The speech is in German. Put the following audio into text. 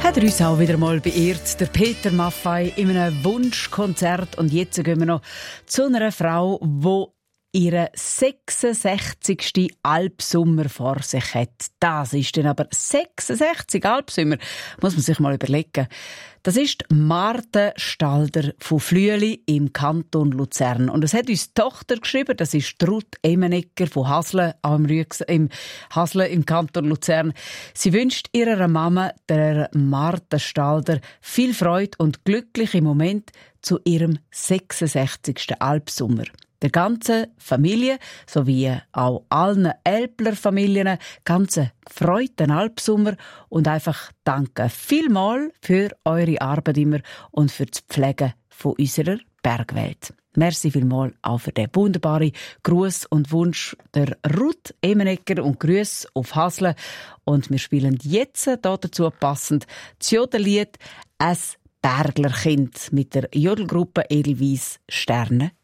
Hat er uns auch wieder mal beehrt, der Peter Maffay in einem Wunschkonzert. Und jetzt gehen wir noch zu einer Frau, die ihren 66. Albsommer vor sich hat. Das ist dann aber 66 Albsommer, muss man sich mal überlegen. Das ist Marthe Stalder von Flüeli im Kanton Luzern. Und es hat uns die Tochter geschrieben, das ist Ruth Emenegger von Hasle im Hasle im Kanton Luzern. Sie wünscht ihrer Mama, der Marthe Stalder, viel Freude und glückliche Momente zu ihrem 66. Albsommer. Der ganzen Familie sowie auch allen Älpler-Familien ganzen gefreuten Albsommer und einfach danke vielmal für eure Arbeit immer und für das Pflegen von unserer Bergwelt. Merci vielmal auch für den wunderbaren Gruß und Wunsch der Ruth Emenegger und Grüße auf Hasle. Und wir spielen jetzt dazu passend das Jodellied «Es Berglerkind» mit der Jodelgruppe Edelweiss Sterne